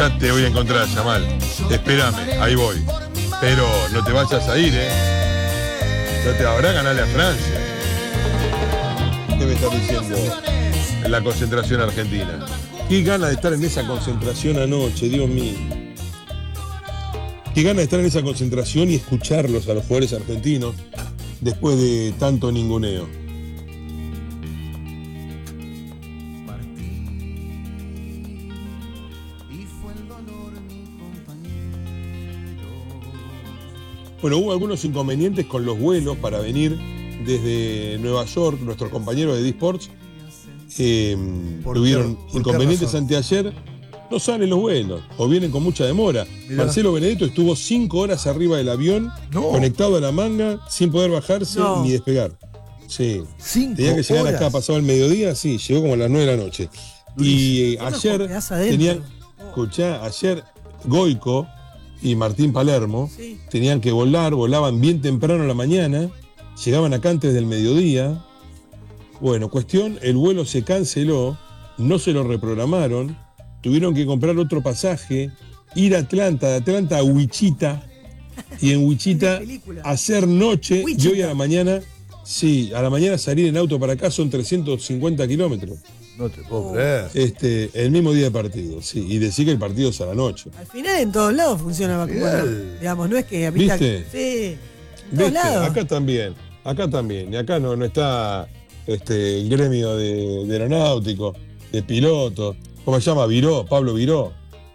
Ya te voy a encontrar, Yamal. Espérame, ahí voy. Pero no te vayas a ir, No te habrá ganarle a Francia. ¿Qué me estás diciendo? En la concentración argentina. Qué gana de estar en esa concentración anoche, Dios mío. Qué gana de estar en esa concentración y escucharlos a los jugadores argentinos después de tanto ninguneo. Bueno, hubo algunos inconvenientes con los vuelos para venir desde Nueva York. Nuestros compañeros de D-Sports tuvieron inconvenientes anteayer. No salen los vuelos o vienen con mucha demora. Mirá. Marcelo Benedetto estuvo 5 horas arriba del avión, conectado a la manga, sin poder bajarse ni despegar. Sí. Tenía que llegar acá pasado el mediodía, sí, llegó como a las 9 de la noche. Y ayer tenían, ayer Goico y Martín Palermo tenían que volaban bien temprano a la mañana, llegaban acá antes del mediodía. Bueno, cuestión, el vuelo se canceló, no se lo reprogramaron, tuvieron que comprar otro pasaje, ir a Atlanta, de Atlanta a Wichita, y en Wichita hacer noche, y hoy a la mañana, a la mañana salir en auto para acá son 350 kilómetros. No te puedo creer. El mismo día de partido, y decir que el partido es a la noche. Al final en todos lados funciona vacunado. Digamos, no es que ¿viste? Sí, en todos lados. Acá también. Y acá no está el gremio de aeronáutico, de pilotos. ¿Cómo se llama? Pablo Viró.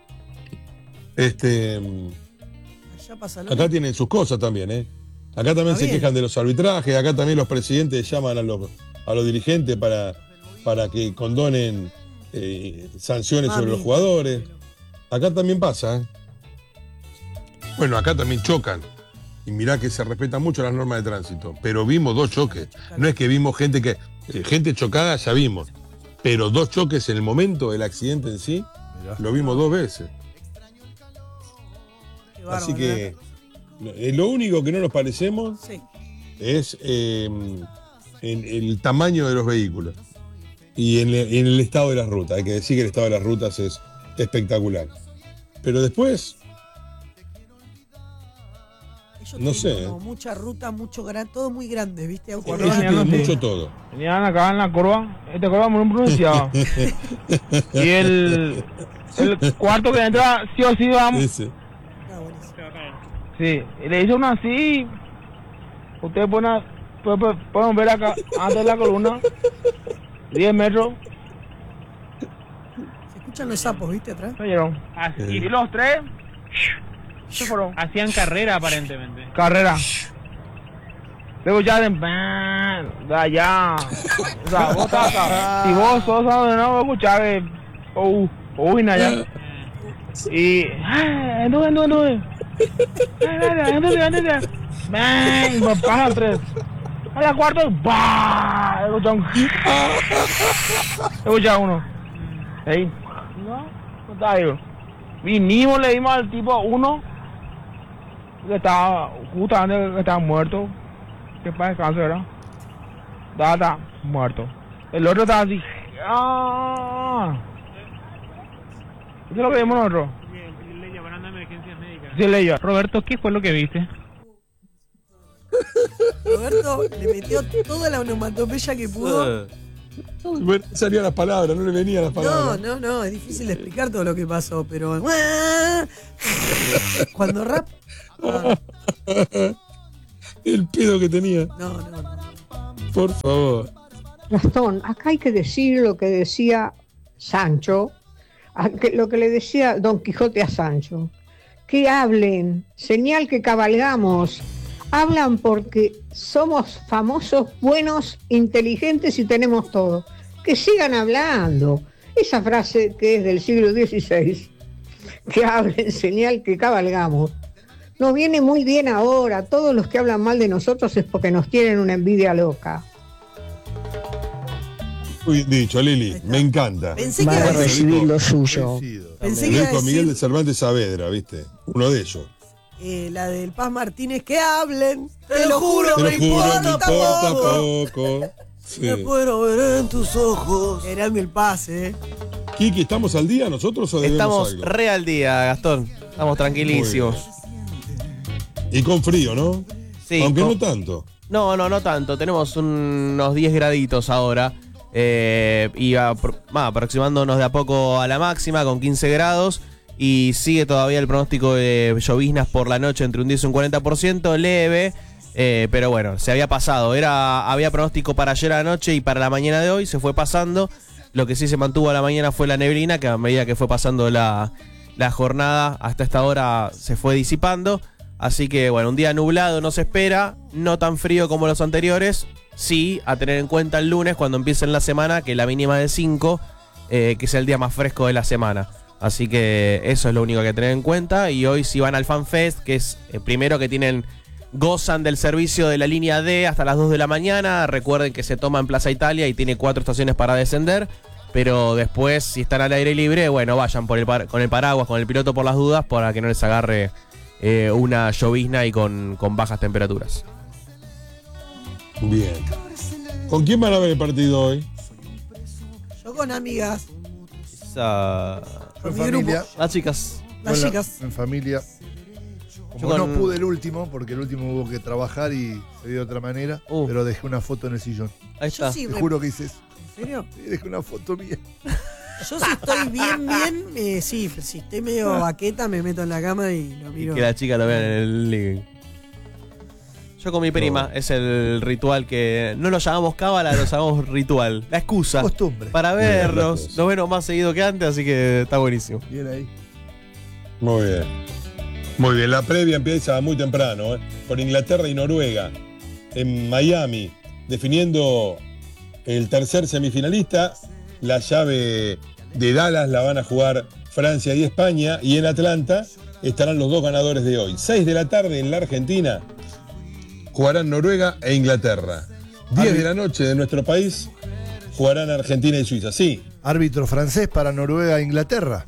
Acá tienen sus cosas también, Acá también se quejan de los arbitrajes, acá también los presidentes llaman a los dirigentes para que condonen sanciones sobre los jugadores. Acá también pasa, Bueno, acá también chocan. Y mirá que se respetan mucho las normas de tránsito. Pero vimos 2 choques. No es que vimos gente chocada, ya vimos. Pero 2 choques en el momento del accidente en sí, lo vimos 2 veces. Así que lo único que no nos parecemos es en el tamaño de los vehículos. Y en el estado de las rutas. Hay que decir que el estado de las rutas es espectacular. Pero después, no sé. Mucha ruta, todo muy grande, ¿viste? Mucho todo. Venían acá en la curva, esta curva muy pronunciada. Y el cuarto que entra, sí o sí vamos. Sí, y le hizo una así. Ustedes pueden ver acá, antes de la columna. 10 metros. Se escuchan los sapos, ¿viste? Atrás. Y los 3 se fueron. Hacían carrera aparentemente. Carrera. Luego ya de allá. O sea, vos estás acá. Si vos sos de nuevo, escuchar allá. Y entonces. Y me pasan 3. A la cuarta, ¡bah! Escucha uno. Ahí. No está ahí. Vinimos, le dimos al tipo 1 que estaba justamente que estaba muerto. Que para descanso, ¿verdad? Está muerto. El otro estaba así. Eso es lo que vimos nosotros. Le llevaron a emergencias médicas. Sí, le llevaron. Roberto, ¿qué fue lo que viste? Roberto le metió toda la onomatopeya que pudo. Bueno, salían las palabras, no le venían las palabras. No, es difícil de explicar todo lo que pasó, pero cuando rap. El pedo que tenía. No. Por favor. Gastón, acá hay que decir lo que decía Sancho, lo que le decía Don Quijote a Sancho. Que hablen, señal que cabalgamos. Hablan porque somos famosos, buenos, inteligentes y tenemos todo. Que sigan hablando. Esa frase que es del siglo XVI. Que hablen, señal que cabalgamos. Nos viene muy bien ahora. Todos los que hablan mal de nosotros es porque nos tienen una envidia loca. Muy bien dicho, Lili. Me encanta. Va a recibir lo suyo. Pensé que iba a con Miguel decir de Cervantes Saavedra, ¿viste? Uno de ellos. la del Paz Martínez, que hablen. Te lo juro, no importa poco. Sí. Me puedo ver en tus ojos. Grande el Paz, Kiki, ¿estamos al día nosotros o debemos Estamos algo? re al día, Gastón. Estamos tranquilísimos. Y con frío, ¿no? Sí, aunque no tanto. No tanto. Tenemos unos 10 graditos ahora. Aproximándonos de a poco a la máxima con 15 grados. Y sigue todavía el pronóstico de lloviznas por la noche entre un 10 y un 40%, leve. Pero bueno, se había pasado. Había pronóstico para ayer a la noche y para la mañana de hoy. Se fue pasando. Lo que sí se mantuvo a la mañana fue la neblina, que a medida que fue pasando la jornada hasta esta hora se fue disipando. Así que bueno, un día nublado no se espera, no tan frío como los anteriores. Sí, a tener en cuenta el lunes cuando empiece la semana, que la mínima de 5, que es el día más fresco de la semana. Así que eso es lo único que tener en cuenta. Y hoy si van al FanFest, que es el primero que gozan del servicio de la línea D hasta las 2 de la mañana. Recuerden que se toma en Plaza Italia y tiene 4 estaciones para descender. Pero después, si están al aire libre, bueno, vayan con el paraguas, con el piloto por las dudas, para que no les agarre una llovizna y con bajas temperaturas. Bien. ¿Con quién van a ver el partido hoy? Yo con amigas. En mi familia. grupo. Las chicas. Las chicas. En familia. Como Yo no pude el último, porque el último hubo que trabajar y se dio de otra manera, pero dejé una foto en el sillón. Ahí está. Sí, Te juro que hice eso. ¿En serio? Sí, dejé una foto mía. Yo si estoy bien, sí, si estoy medio baqueta me meto en la cama y lo miro. Que la chica lo vean en el living. Yo con mi prima, es el ritual que no lo llamamos cábala, lo llamamos ritual. La excusa. Costumbre. Para vernos. Nos vemos más seguido que antes, así que está buenísimo. Bien ahí. Muy bien. Muy bien, la previa empieza muy temprano, por Inglaterra y Noruega, en Miami, definiendo el tercer semifinalista. La llave de Dallas la van a jugar Francia y España, y en Atlanta estarán los dos ganadores de hoy. 6 de la tarde en la Argentina jugarán Noruega e Inglaterra. 10 de la noche de nuestro país jugarán Argentina y Suiza. Sí. Árbitro francés para Noruega e Inglaterra.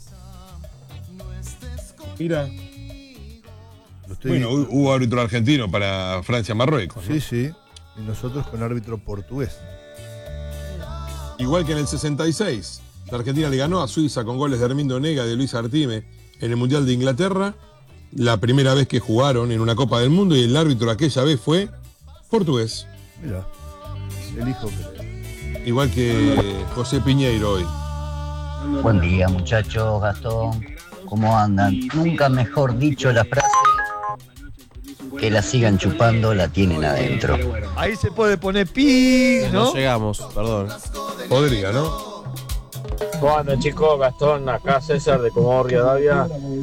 Mira. Bueno, hubo árbitro argentino para Francia-Marruecos, ¿no? Sí, sí. Y nosotros con árbitro portugués. Igual que en el 66, la Argentina le ganó a Suiza con goles de Hermindo Nega y de Luis Artime en el Mundial de Inglaterra, la primera vez que jugaron en una Copa del Mundo, y el árbitro aquella vez fue portugués. Mira, elijo que... Igual que José Piñeiro hoy. Buen día, muchachos. Gastón, ¿cómo andan? Nunca mejor dicho la frase: que la sigan chupando, la tienen adentro. Ahí se puede poner pi, ¿no? No llegamos, perdón. Podría, ¿no? ¿Cómo andan, chicos? Gastón, acá César de Comodoro Rivadavia.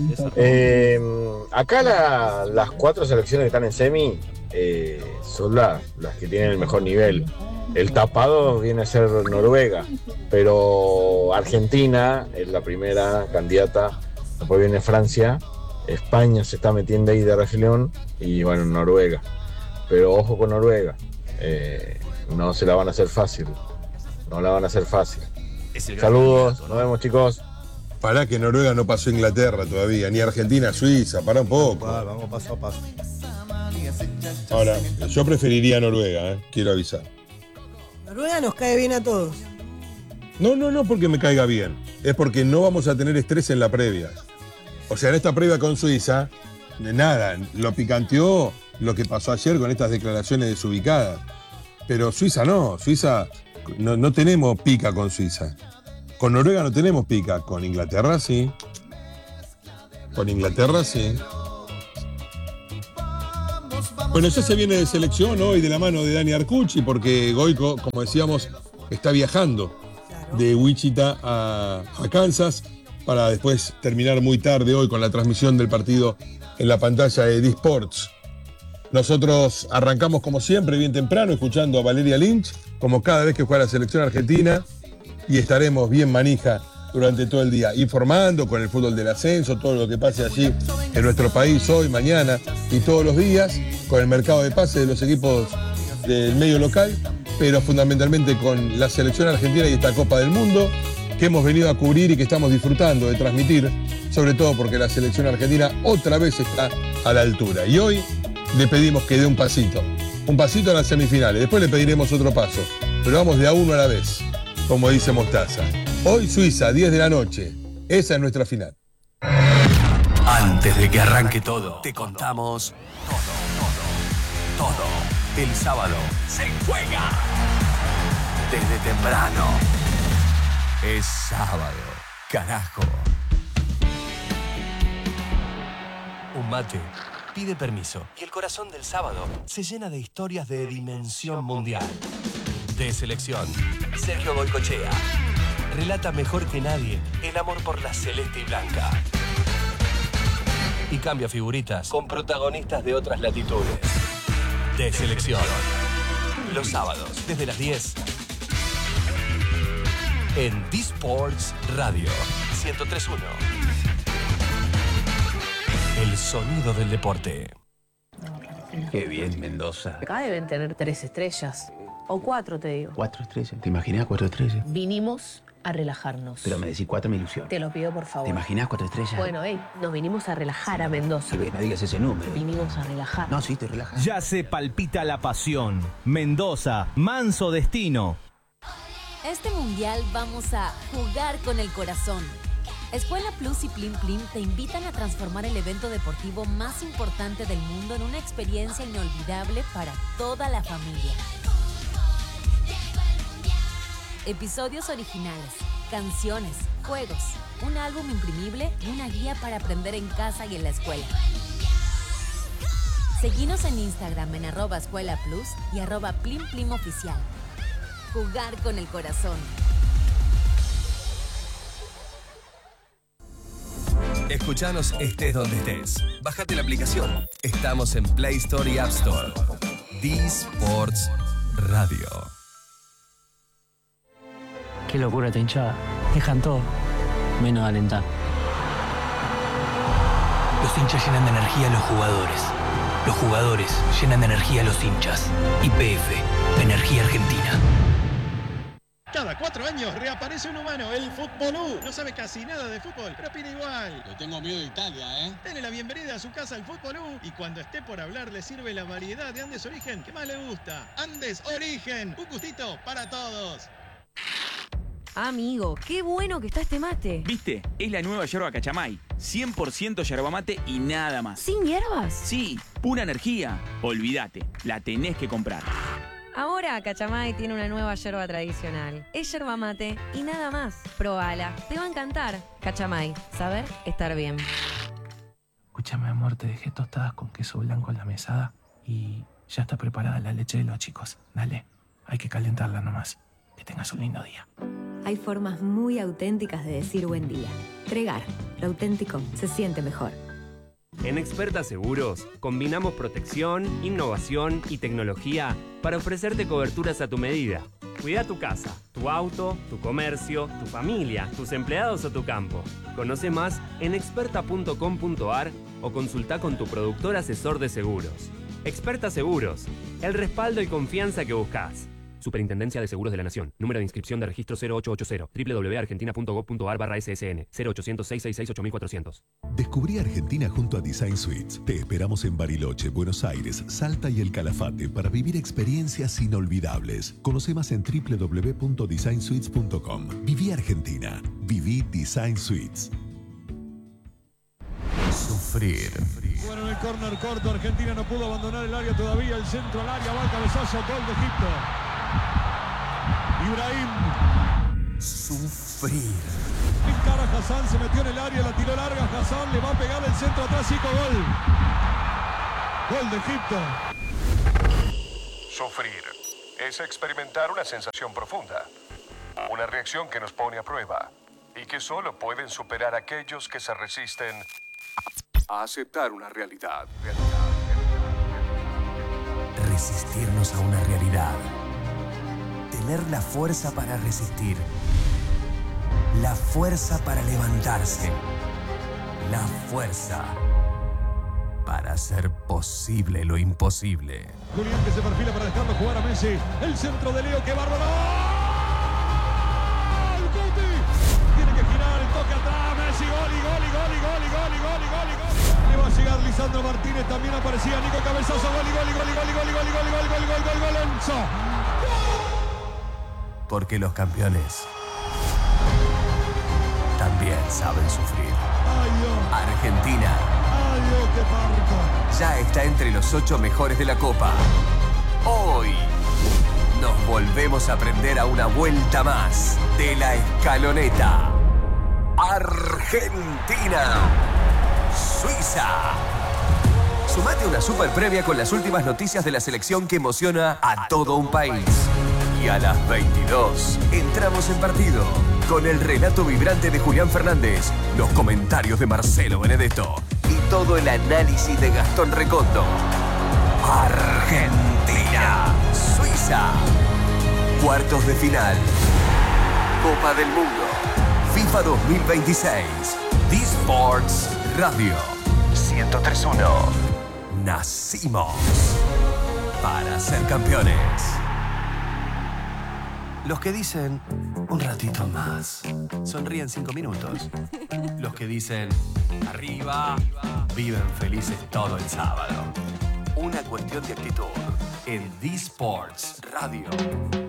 Acá las 4 selecciones que están en semi son las que tienen el mejor nivel. El tapado viene a ser Noruega, pero Argentina es la primera candidata. Después viene Francia, España se está metiendo ahí de refilón y bueno, Noruega. Pero ojo con Noruega, no se la van a hacer fácil. No la van a hacer fácil. Saludos, nos vemos, chicos. Pará que Noruega no pasó a Inglaterra todavía, ni Argentina, Suiza, pará un poco. Vamos paso a paso. Ahora, yo preferiría Noruega, quiero avisar. Noruega nos cae bien a todos. No porque me caiga bien, es porque no vamos a tener estrés en la previa. O sea, en esta previa con Suiza, de nada, lo picanteó lo que pasó ayer con estas declaraciones desubicadas. Pero Suiza no tenemos pica con Suiza. Con Noruega no tenemos pica, con Inglaterra sí. Con Inglaterra sí. Bueno, ya se viene de selección hoy de la mano de Dani Arcucci, porque Goico, como decíamos, está viajando de Wichita a Kansas para después terminar muy tarde hoy con la transmisión del partido en la pantalla de D-Sports. Nosotros arrancamos como siempre bien temprano escuchando a Valeria Lynch, como cada vez que juega la selección argentina, y estaremos bien manija durante todo el día, informando con el fútbol del ascenso, todo lo que pase allí en nuestro país hoy, mañana y todos los días, con el mercado de pases de los equipos del medio local, pero fundamentalmente con la selección argentina y esta Copa del Mundo que hemos venido a cubrir y que estamos disfrutando de transmitir, sobre todo porque la selección argentina otra vez está a la altura. Y hoy le pedimos que dé un pasito a las semifinales, después le pediremos otro paso, pero vamos de a uno a la vez, como dice Mostaza. Hoy Suiza, 10 de la noche. Esa es nuestra final. Antes de que arranque todo, te contamos todo. El sábado se juega desde temprano. Es sábado, carajo. Un mate pide permiso y el corazón del sábado se llena de historias de dimensión mundial. De selección, Sergio Goycochea relata mejor que nadie el amor por la celeste y blanca. Y cambia figuritas con protagonistas de otras latitudes. De selección. Los sábados, desde las 10. En D-Sports Radio 103.1. El sonido del deporte. Qué bien, Mendoza. Acá deben tener 3 estrellas. O 4, te digo. 4 estrellas. ¿Te imaginas 4 estrellas? Vinimos a relajarnos. Pero me decís 4 me ilusiona. Te lo pido, por favor. ¿Te imaginas 4 estrellas? Bueno, nos vinimos a relajar a Mendoza. No digas ese número. Vinimos a relajar. No, sí, te relajas. Ya se palpita la pasión. Mendoza, manso destino. Este mundial vamos a jugar con el corazón. Escuela Plus y Plim Plim te invitan a transformar el evento deportivo más importante del mundo en una experiencia inolvidable para toda la familia. Episodios originales, canciones, juegos, un álbum imprimible y una guía para aprender en casa y en la escuela. Seguinos en Instagram en @escuelaplus y @plimplimoficial. Jugar con el corazón. Escuchanos estés donde estés. Bájate la aplicación. Estamos en Play Store y App Store. D-Sports Radio. Qué locura esta hinchada. Dejan todo, menos alentar. Los hinchas llenan de energía a los jugadores. Los jugadores llenan de energía a los hinchas. YPF, Energía Argentina. Cada 4 años reaparece un humano, el Futbolú. No sabe casi nada de fútbol, pero opina igual. Le tengo miedo de Italia, ¿eh? Denle la bienvenida a su casa al Futbolú y cuando esté por hablar le sirve la variedad de Andes Origen que más le gusta. Andes Origen, un gustito para todos. Amigo, qué bueno que está este mate. ¿Viste? Es la nueva yerba Cachamay. 100% yerba mate y nada más. ¿Sin hierbas? Sí, pura energía. Olvídate, la tenés que comprar. Ahora Cachamay tiene una nueva yerba tradicional. Es yerba mate y nada más. Probala, te va a encantar. Cachamay, saber estar bien. Escúchame, amor, te dejé tostadas con queso blanco en la mesada y ya está preparada la leche de los chicos. Dale, hay que calentarla nomás. Que tengas un lindo día. Hay formas muy auténticas de decir buen día. Tregar, lo auténtico se siente mejor. En Experta Seguros, combinamos protección, innovación y tecnología para ofrecerte coberturas a tu medida. Cuida tu casa, tu auto, tu comercio, tu familia, tus empleados o tu campo. Conoce más en experta.com.ar o consulta con tu productor asesor de seguros. Experta Seguros, el respaldo y confianza que buscas. Superintendencia de Seguros de la Nación. Número de inscripción de registro 0880. www.argentina.gov.ar/ssn. 0800-666-8400. Descubrí Argentina junto a Design Suites. Te esperamos en Bariloche, Buenos Aires, Salta y El Calafate para vivir experiencias inolvidables. Conoce más en www.designsuites.com. Viví Argentina. Viví Design Suites. Sufrir. Bueno, en el córner corto, Argentina no pudo abandonar el área todavía. El centro al área, va el cabezazo, gol de Egipto. Ibrahim. Sufrir. Encara Hassan, se metió en el área, la tiró larga. Hassan le va a pegar el centro atrás, Zico, gol. Gol de Egipto. Sufrir es experimentar una sensación profunda. Una reacción que nos pone a prueba y que solo pueden superar aquellos que se resisten a aceptar una realidad. Resistirnos a una realidad. Tener la fuerza para resistir. La fuerza para levantarse. La fuerza para hacer posible lo imposible. Julián que se perfila para dejarlo jugar a Messi. El centro de Leo, que bárbaro. ¡Gol! ¡Guti! Tiene que girar el toque atrás. Messi, gol y gol y gol y gol y gol y gol y gol y gol. Le va a llegar Lisandro Martínez, también aparecía Nico Cabezazo, gol y gol y gol y gol y gol y gol y gol y gol y gol y gol y gol. Porque los campeones también saben sufrir. Argentina ya está entre los 8 mejores de la Copa. Hoy nos volvemos a prender a una vuelta más de la escaloneta. Argentina, Suiza. Sumate a una super previa con las últimas noticias de la selección que emociona a todo un país. Y a las 22 entramos en partido con el relato vibrante de Julián Fernández, los comentarios de Marcelo Benedetto y todo el análisis de Gastón Recondo. Argentina, Suiza. Cuartos de final. Copa del Mundo. FIFA 2026. D-Sports Radio. 103.1. Nacimos para ser campeones. Los que dicen un ratito más sonríen 5 minutos. Los que dicen arriba viven felices todo el sábado. Una cuestión de actitud en D-Sports Radio.